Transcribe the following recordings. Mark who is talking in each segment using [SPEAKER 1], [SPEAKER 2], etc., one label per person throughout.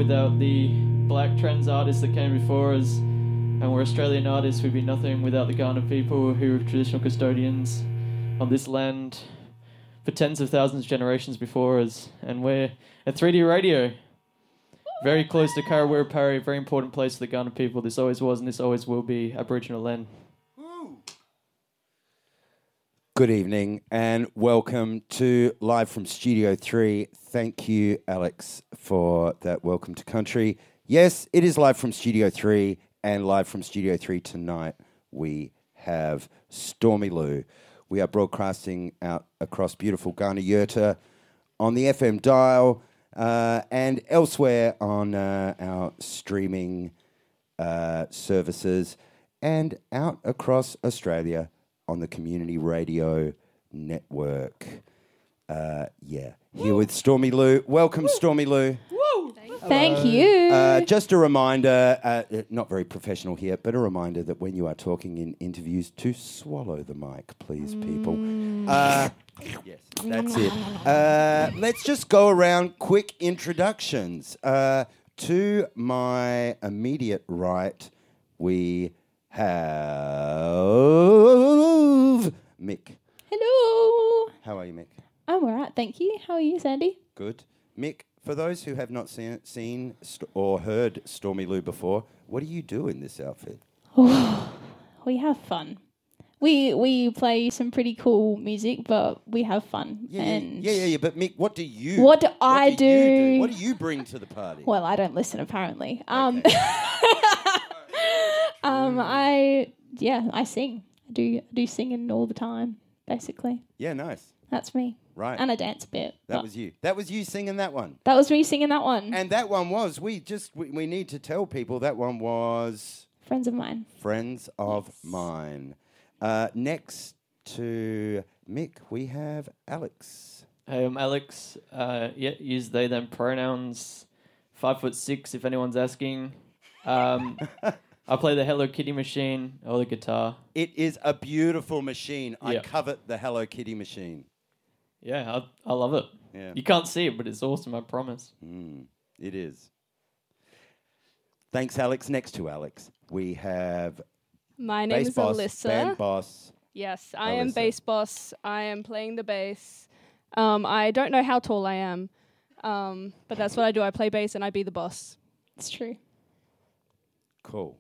[SPEAKER 1] without the black trans artists that came before us, and we're Australian artists. We'd be nothing without the Kaurna people who are traditional custodians on this land for tens of thousands of generations before us. And we're at 3D Radio, very close to Karawira, very important place for the Kaurna people. This always was and this always will be Aboriginal land.
[SPEAKER 2] Good evening and welcome to Live from Studio 3. Thank you, Alex, for that welcome to country. Yes, it is Live from Studio 3, and Live from Studio 3 tonight we have Stormy Lou. We are broadcasting out across beautiful Ghana Yurta on the FM dial and elsewhere on our streaming services and out across Australia on the Community Radio Network. Here with Stormy Lou. Welcome, Stormy Lou.
[SPEAKER 3] Thank you.
[SPEAKER 2] Just a reminder, not very professional here, but a reminder that when you are talking in interviews, to swallow the mic, please, people. Yes, that's it. Let's just go around quick introductions. To my immediate right, we have Mick.
[SPEAKER 3] Hello.
[SPEAKER 2] How are you, Mick?
[SPEAKER 3] I'm all right, thank you. How are you, Sandy?
[SPEAKER 2] Good. Mick, for those who have not seen or heard Stormy Lou before, what do you do in this outfit?
[SPEAKER 3] We have fun. We play some pretty cool music, but we have fun.
[SPEAKER 2] Yeah. But Mick, what do you?
[SPEAKER 3] What do I do?
[SPEAKER 2] What do you bring to the party?
[SPEAKER 3] Well, I don't listen apparently.
[SPEAKER 2] Okay.
[SPEAKER 3] I sing. I do singing all the time, basically.
[SPEAKER 2] Yeah, nice.
[SPEAKER 3] That's me.
[SPEAKER 2] Right.
[SPEAKER 3] And I dance a bit.
[SPEAKER 2] That was you. That was you singing that one.
[SPEAKER 3] That was me singing that one.
[SPEAKER 2] And that one was, we need to tell people that one was...
[SPEAKER 3] Friends of Mine.
[SPEAKER 2] Friends of Mine. Next to Mick, we have Alex.
[SPEAKER 1] Hey, I'm Alex. Use they, them pronouns. 5'6", if anyone's asking. I play the Hello Kitty machine or the guitar.
[SPEAKER 2] It is a beautiful machine. I
[SPEAKER 1] Yep.
[SPEAKER 2] covet the Hello Kitty machine.
[SPEAKER 1] Yeah, I love it.
[SPEAKER 2] Yeah.
[SPEAKER 1] You can't see it, but it's awesome, I promise.
[SPEAKER 2] It is. Thanks, Alex. Next to Alex, we have
[SPEAKER 4] My name
[SPEAKER 2] bass
[SPEAKER 4] is
[SPEAKER 2] boss,
[SPEAKER 4] Alyssa.
[SPEAKER 2] band boss.
[SPEAKER 4] Yes, I am
[SPEAKER 2] Alyssa.
[SPEAKER 4] bass boss. I am playing the bass. I don't know how tall I am, but that's what I do. I play bass and I be the boss.
[SPEAKER 3] It's true.
[SPEAKER 2] Cool.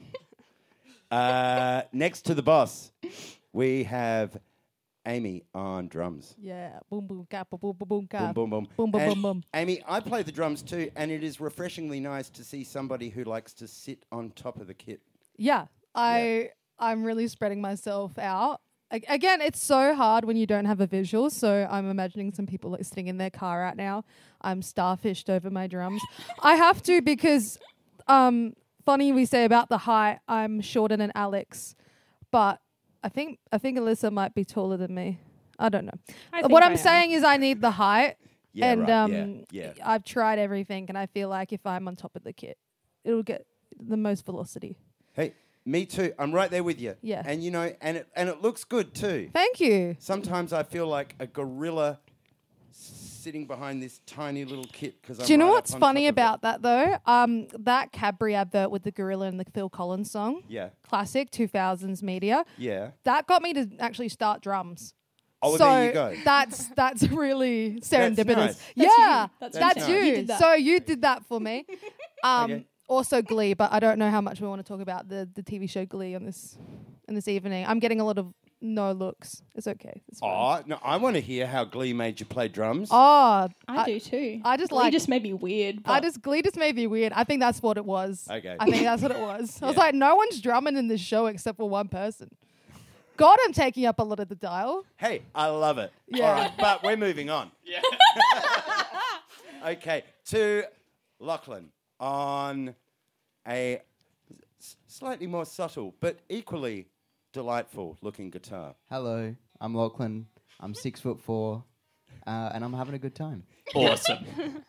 [SPEAKER 2] Next to the boss, we have Amy on drums.
[SPEAKER 5] Yeah, boom boom ka boom boom boom ka.
[SPEAKER 2] Boom, boom, boom.
[SPEAKER 5] Boom, boom,
[SPEAKER 2] And
[SPEAKER 5] boom, boom.
[SPEAKER 2] Amy, I play the drums too, and it is refreshingly nice to see somebody who likes to sit on top of the kit.
[SPEAKER 5] Yeah, I'm really spreading myself out. Again, it's so hard when you don't have a visual, so I'm imagining some people like sitting in their car right now. I'm starfished over my drums. I have to because, funny we say about the height, I'm shorter than Alex, but I think Alyssa might be taller than me. I don't know. What I'm saying is I need the height,
[SPEAKER 2] Yeah,
[SPEAKER 5] and
[SPEAKER 2] right. Yeah.
[SPEAKER 5] I've tried everything, and I feel like if I'm on top of the kit, it'll get the most velocity.
[SPEAKER 2] Hey, me too. I'm right there with you.
[SPEAKER 5] Yeah.
[SPEAKER 2] And you know, and it looks good too.
[SPEAKER 5] Thank you.
[SPEAKER 2] Sometimes I feel like a gorilla sitting behind this tiny little kit because
[SPEAKER 5] Do you know what's funny about that though? That Cadbury advert with the gorilla and the Phil Collins song,
[SPEAKER 2] Yeah.
[SPEAKER 5] classic 2000s media.
[SPEAKER 2] Yeah.
[SPEAKER 5] That got me to actually start drums.
[SPEAKER 2] Oh, well,
[SPEAKER 5] so
[SPEAKER 2] there you go.
[SPEAKER 5] That's really serendipitous.
[SPEAKER 2] nice.
[SPEAKER 5] Yeah,
[SPEAKER 3] That's
[SPEAKER 5] that's
[SPEAKER 2] nice.
[SPEAKER 5] you.
[SPEAKER 3] You did that.
[SPEAKER 5] So you did that for me.
[SPEAKER 2] Okay.
[SPEAKER 5] Also Glee, but I don't know how much we want to talk about the TV show Glee on this evening. I'm getting a lot of no looks. It's okay. It's fine.
[SPEAKER 2] Oh, no, I want to hear how Glee made you play drums.
[SPEAKER 5] Oh,
[SPEAKER 3] I do too.
[SPEAKER 5] I just
[SPEAKER 3] Glee
[SPEAKER 5] like-
[SPEAKER 3] just made me weird. But
[SPEAKER 5] Glee just made me weird. I think that's what it was.
[SPEAKER 2] Okay.
[SPEAKER 5] I think that's what it was. I was
[SPEAKER 2] Yeah.
[SPEAKER 5] like, no one's drumming in this show except for one person. God, I'm taking up a lot of the dial.
[SPEAKER 2] Hey, I love it.
[SPEAKER 5] Yeah.
[SPEAKER 2] All right, but we're moving on.
[SPEAKER 1] Yeah.
[SPEAKER 2] Okay, to Lachlan on a slightly more subtle but equally delightful looking guitar.
[SPEAKER 6] Hello, I'm Lachlan. I'm 6'4", and I'm having a good time.
[SPEAKER 1] Awesome.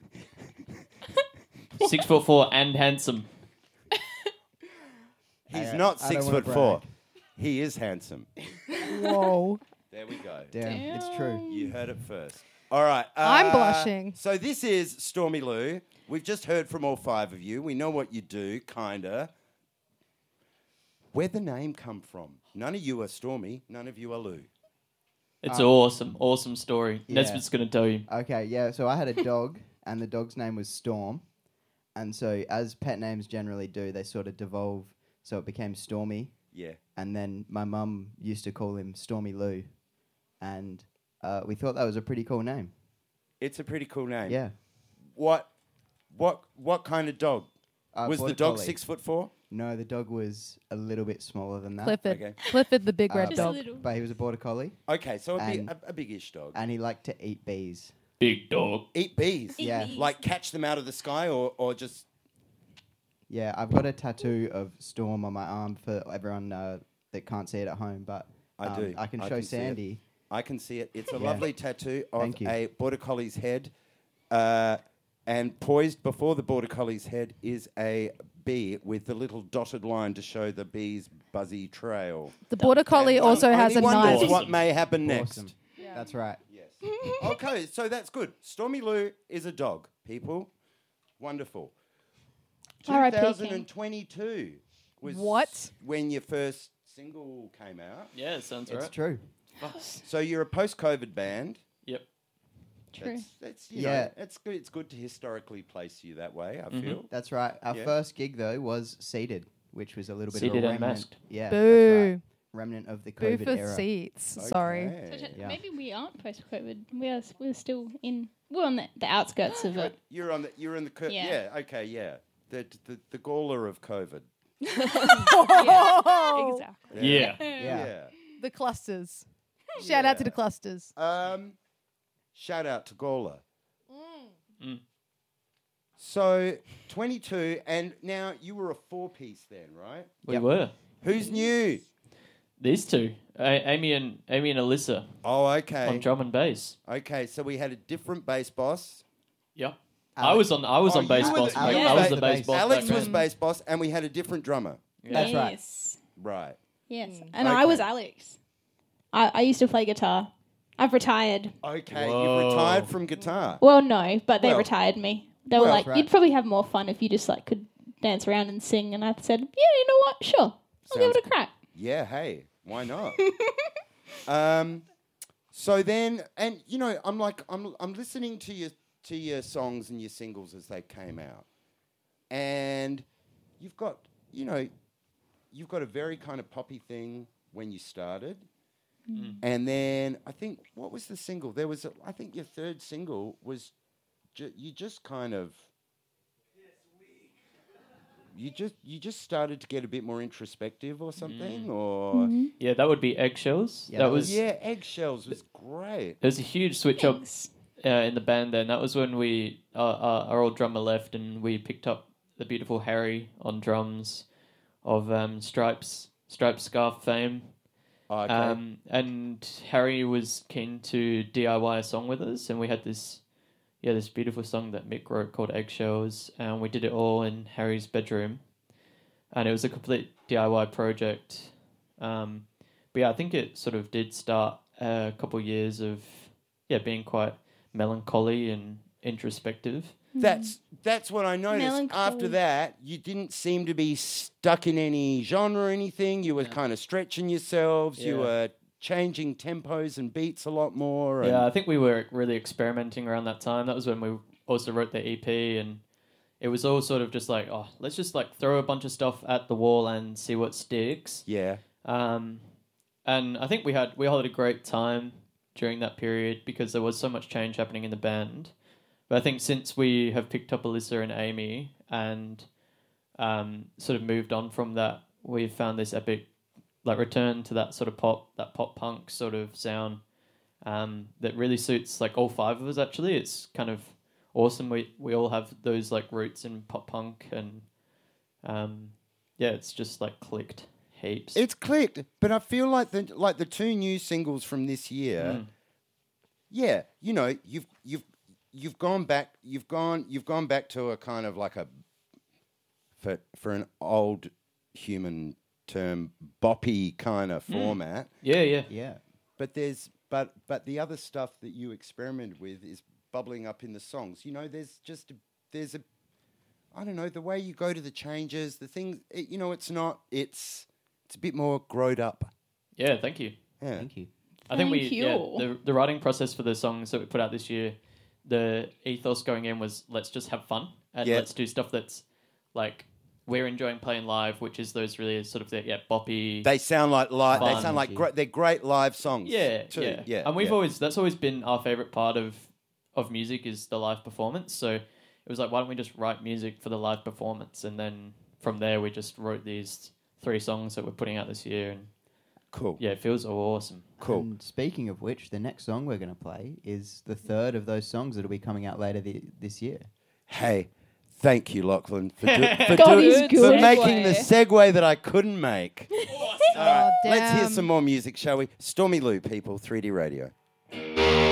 [SPEAKER 1] 6'4" and handsome.
[SPEAKER 2] He's
[SPEAKER 6] I-
[SPEAKER 2] not
[SPEAKER 6] I don't
[SPEAKER 2] 6'4".
[SPEAKER 6] wanna
[SPEAKER 2] He is handsome.
[SPEAKER 5] Whoa.
[SPEAKER 2] There we go.
[SPEAKER 6] Damn, it's true.
[SPEAKER 2] You heard it first. All right.
[SPEAKER 5] I'm blushing.
[SPEAKER 2] So this is Stormy Lou. We've just heard from all 5 of you. We know what you do, kinda. Where'd the name come from? None of you are Stormy. None of you are Lou.
[SPEAKER 1] It's awesome story.
[SPEAKER 6] Yeah.
[SPEAKER 1] Nesbitt's going to tell you.
[SPEAKER 6] Okay, yeah. So I had a dog, and the dog's name was Storm. And so, as pet names generally do, they sort of devolve. So it became Stormy.
[SPEAKER 2] Yeah.
[SPEAKER 6] And then my mum used to call him Stormy Lou. And we thought that was a pretty cool name.
[SPEAKER 2] It's a pretty cool name.
[SPEAKER 6] Yeah.
[SPEAKER 2] What kind of dog? Was the
[SPEAKER 6] Border
[SPEAKER 2] dog
[SPEAKER 6] Collie.
[SPEAKER 2] 6'4"?
[SPEAKER 6] No, the dog was a little bit smaller than that.
[SPEAKER 5] Clifford.
[SPEAKER 2] Okay.
[SPEAKER 5] Clifford, the big red
[SPEAKER 3] Just a
[SPEAKER 5] dog.
[SPEAKER 3] little.
[SPEAKER 6] But he was a border collie,
[SPEAKER 2] Okay, so
[SPEAKER 6] And-
[SPEAKER 2] a big-ish dog.
[SPEAKER 6] and he liked to eat bees.
[SPEAKER 1] Big dog.
[SPEAKER 2] Eat bees.
[SPEAKER 6] Yeah.
[SPEAKER 2] Like catch them out of the sky or just...
[SPEAKER 6] Yeah, I've got a tattoo of Storm on my arm for everyone that can't see it at home, but
[SPEAKER 2] I do.
[SPEAKER 6] I can
[SPEAKER 2] I
[SPEAKER 6] show
[SPEAKER 2] can see it.
[SPEAKER 6] Sandy.
[SPEAKER 2] I can see it. It's a
[SPEAKER 6] Yeah.
[SPEAKER 2] lovely tattoo of
[SPEAKER 6] Thank you.
[SPEAKER 2] a border collie's head. And poised before the border collie's head is a bee with the little dotted line to show the bee's buzzy trail.
[SPEAKER 5] The border collie
[SPEAKER 2] And
[SPEAKER 5] also
[SPEAKER 2] one
[SPEAKER 5] has a
[SPEAKER 2] only wonders
[SPEAKER 5] knife.
[SPEAKER 2] what may happen next.
[SPEAKER 6] Awesome. That's right.
[SPEAKER 2] Yes. Okay, so that's good. Stormy Lou is a dog, people. Wonderful.
[SPEAKER 3] R.I.P. King.
[SPEAKER 2] 2022 was
[SPEAKER 5] What?
[SPEAKER 2] when your first single came out.
[SPEAKER 1] Yeah, sounds
[SPEAKER 6] It's
[SPEAKER 1] right.
[SPEAKER 6] true.
[SPEAKER 2] So you're a post-COVID band.
[SPEAKER 1] Yep.
[SPEAKER 3] True.
[SPEAKER 2] That's
[SPEAKER 6] Yeah.
[SPEAKER 2] know, it's good. It's good to historically place you that way. I feel.
[SPEAKER 6] That's right. Our
[SPEAKER 2] Yeah.
[SPEAKER 6] first gig though was Seated, which was a little bit
[SPEAKER 1] Seated
[SPEAKER 6] of a
[SPEAKER 1] and
[SPEAKER 6] remnant.
[SPEAKER 1] Masked.
[SPEAKER 6] Yeah,
[SPEAKER 5] Boo.
[SPEAKER 6] that's right. Remnant of the
[SPEAKER 5] Boo
[SPEAKER 6] COVID
[SPEAKER 5] for
[SPEAKER 6] era.
[SPEAKER 5] seats. Sorry.
[SPEAKER 2] Okay.
[SPEAKER 6] Yeah.
[SPEAKER 3] Maybe we aren't post-COVID. We're still in. We're on the outskirts of it.
[SPEAKER 2] You're on the. You're in the.
[SPEAKER 3] Yeah.
[SPEAKER 2] Yeah. Okay. Yeah. The gauler of COVID.
[SPEAKER 4] Exactly.
[SPEAKER 1] Yeah.
[SPEAKER 6] Yeah.
[SPEAKER 5] The clusters. Shout out to the clusters.
[SPEAKER 2] Shout out to Gawler.
[SPEAKER 1] Mm.
[SPEAKER 2] So 22, and now you were a 4-piece then, right?
[SPEAKER 1] We
[SPEAKER 6] Yep.
[SPEAKER 1] were.
[SPEAKER 2] Who's new?
[SPEAKER 1] These two. Amy and Alyssa
[SPEAKER 2] Oh,
[SPEAKER 1] on
[SPEAKER 2] okay.
[SPEAKER 1] drum and bass.
[SPEAKER 2] Okay, so we had a different bass boss.
[SPEAKER 1] Yep.
[SPEAKER 6] Alex.
[SPEAKER 1] I was
[SPEAKER 2] Oh,
[SPEAKER 1] on bass
[SPEAKER 2] you were
[SPEAKER 1] boss.
[SPEAKER 2] the-
[SPEAKER 1] mate.
[SPEAKER 6] you
[SPEAKER 1] I
[SPEAKER 6] were
[SPEAKER 1] was
[SPEAKER 6] the
[SPEAKER 1] the bass
[SPEAKER 6] bass
[SPEAKER 1] boss.
[SPEAKER 2] Alex
[SPEAKER 1] back
[SPEAKER 2] was
[SPEAKER 1] then.
[SPEAKER 2] bass boss, and we had a different drummer.
[SPEAKER 6] That's right.
[SPEAKER 3] Yes.
[SPEAKER 2] Right.
[SPEAKER 3] Yes. And I was
[SPEAKER 2] Okay.
[SPEAKER 3] Alex. I used to play guitar. I've retired.
[SPEAKER 2] Okay,
[SPEAKER 1] Whoa.
[SPEAKER 2] you've retired from guitar.
[SPEAKER 3] Well, no, but they
[SPEAKER 2] Well-
[SPEAKER 3] retired me. They were
[SPEAKER 2] well,
[SPEAKER 3] like,
[SPEAKER 6] right.
[SPEAKER 3] you'd probably have more fun if you just like could dance around and sing. And I said, yeah, you know what? Sure, I'll give it a crack.
[SPEAKER 2] Yeah, hey, why not? So then, and you know, I'm listening to your songs and your singles as they came out, and you've got a very kind of poppy thing when you started, and then I think what was the single? There was I think your third single was you just kind of. You just started to get a bit more introspective or something, or
[SPEAKER 1] Yeah, that would be Eggshells.
[SPEAKER 6] Yeah,
[SPEAKER 1] that
[SPEAKER 6] that
[SPEAKER 1] was
[SPEAKER 2] yeah, Eggshells was great.
[SPEAKER 1] There was a huge switch up
[SPEAKER 3] Thanks.
[SPEAKER 1] in the band then. That was when we our old drummer left and we picked up the beautiful Harry on drums of Stripes Scarf fame.
[SPEAKER 2] Oh, okay.
[SPEAKER 1] And Harry was keen to DIY a song with us, and we had this beautiful song that Mick wrote called Eggshells, and we did it all in Harry's bedroom, and it was a complete DIY project. But yeah, I think it sort of did start a couple years of being quite melancholy and introspective.
[SPEAKER 2] That's what I noticed.
[SPEAKER 3] Melancholy.
[SPEAKER 2] After that, you didn't seem to be stuck in any genre or anything. You were kind of stretching yourselves. You
[SPEAKER 1] Yeah.
[SPEAKER 2] were changing tempos and beats a lot more. And
[SPEAKER 1] Yeah, I think we were really experimenting around that time. That was when we also wrote the EP, and it was all sort of just like, oh, let's just like throw a bunch of stuff at the wall and see what sticks.
[SPEAKER 2] yeah.
[SPEAKER 1] And I think we had a great time during that period because there was so much change happening in the band. But I think since we have picked up Alyssa and Amy and sort of moved on from that, we've found this epic like return to that sort of pop punk sort of sound that really suits like all 5 of us. Actually, it's kind of awesome. We all have those like roots in pop punk, and it's just like clicked heaps.
[SPEAKER 2] It's clicked, but I feel like the 2 new singles from this year. Yeah, you know, you've gone back to a kind of like a for an old human term boppy kind of format.
[SPEAKER 1] yeah.
[SPEAKER 6] Yeah.
[SPEAKER 2] but the other stuff that you experimented with is bubbling up in the songs. You know, there's a I don't know, the way you go to the changes, the things. It's a bit more growed up.
[SPEAKER 1] Yeah, thank you.
[SPEAKER 2] Yeah.
[SPEAKER 6] Thank you.
[SPEAKER 1] I think
[SPEAKER 3] Thank you.
[SPEAKER 1] the writing process for the songs that we put out this year, the ethos going in was let's just have fun and let's do stuff that's like we're enjoying playing live, which is those really sort of boppy.
[SPEAKER 2] They sound like live. They
[SPEAKER 1] Fun.
[SPEAKER 2] sound like they're great live songs.
[SPEAKER 1] Yeah,
[SPEAKER 2] too.
[SPEAKER 1] yeah. And that's always been our favorite part of music is the live performance. So it was like, why don't we just write music for the live performance? And then from there, we just wrote these 3 songs that we're putting out this year. And
[SPEAKER 2] Cool.
[SPEAKER 1] yeah, it feels awesome.
[SPEAKER 2] Cool.
[SPEAKER 6] And speaking of which, the next song we're going to play is the third of those songs that'll be coming out later this year.
[SPEAKER 2] Hey, thank you, Lachlan, for
[SPEAKER 3] God, he's
[SPEAKER 4] Good
[SPEAKER 3] good.
[SPEAKER 2] making the segue that I couldn't make. All right,
[SPEAKER 5] Oh,
[SPEAKER 2] let's hear
[SPEAKER 5] damn.
[SPEAKER 2] some more music, shall we? Stormy Lou, people, 3D Radio.